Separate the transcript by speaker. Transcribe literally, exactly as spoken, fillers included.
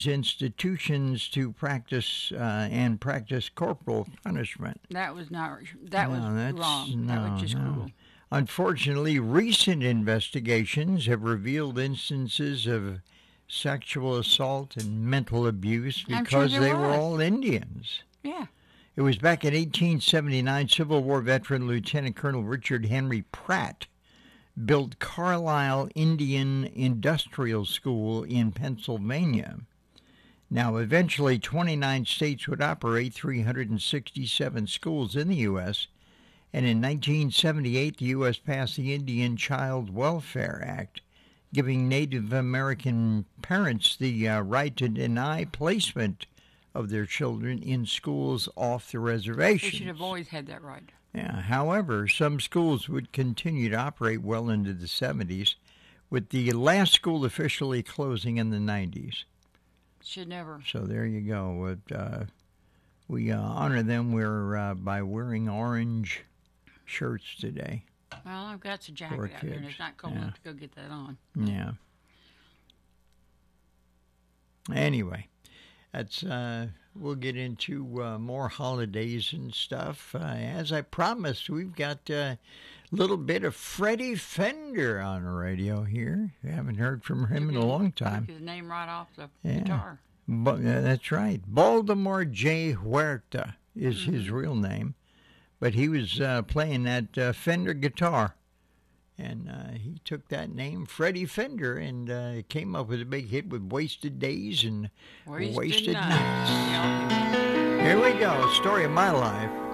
Speaker 1: institutions to practice uh, and practice corporal punishment.
Speaker 2: That was not. That
Speaker 1: no,
Speaker 2: was
Speaker 1: that's,
Speaker 2: wrong.
Speaker 1: No,
Speaker 2: that was just
Speaker 1: no.
Speaker 2: cruel.
Speaker 1: Unfortunately, recent investigations have revealed instances of sexual assault and mental abuse because
Speaker 2: sure
Speaker 1: they
Speaker 2: was.
Speaker 1: were all Indians.
Speaker 2: Yeah.
Speaker 1: It was back in eighteen seventy-nine, Civil War veteran Lieutenant Colonel Richard Henry Pratt built Carlisle Indian Industrial School in Pennsylvania. Now, eventually, twenty-nine states would operate three hundred sixty-seven schools in the U S, and in nineteen seventy-eight, the U S passed the Indian Child Welfare Act, giving Native American parents the uh, right to deny placement of their children in schools off the reservation.
Speaker 2: They should have always had that right.
Speaker 1: Yeah. However, some schools would continue to operate well into the seventies, with the last school officially closing in the nineties.
Speaker 2: Should never.
Speaker 1: So there you go. But, uh, we uh, honor them we're, uh, by wearing orange shirts today.
Speaker 2: Well, I've got some jacket
Speaker 1: Poor
Speaker 2: out there, and
Speaker 1: kids.
Speaker 2: it's not cold
Speaker 1: Yeah.
Speaker 2: enough to go get that on.
Speaker 1: Yeah. Anyway, that's uh, we'll get into uh, more holidays and stuff. Uh, as I promised, we've got a little bit of Freddie Fender on the radio here. We haven't heard from him in a long time.
Speaker 2: Took his name right off the
Speaker 1: Yeah.
Speaker 2: guitar.
Speaker 1: But, uh, that's right. Baltimore J. Huerta is
Speaker 2: Mm-hmm.
Speaker 1: his real name. But he was uh, playing that uh, Fender guitar. And uh, he took that name, Freddie Fender, and uh, came up with a big hit with Wasted Days and
Speaker 2: Wasted,
Speaker 1: Wasted
Speaker 2: Nights.
Speaker 1: Nights. Here we go, story of my life.